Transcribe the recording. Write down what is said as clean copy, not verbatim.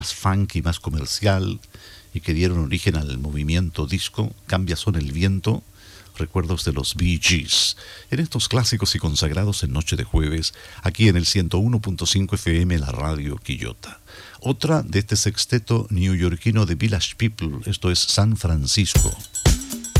más funky, más comercial y que dieron origen al movimiento disco, Cambia son el viento, recuerdos de los Bee Gees, en estos clásicos y consagrados en Noche de Jueves, aquí en el 101.5 FM, la radio Quillota. Otra de este sexteto neoyorquino de Village People, esto es San Francisco.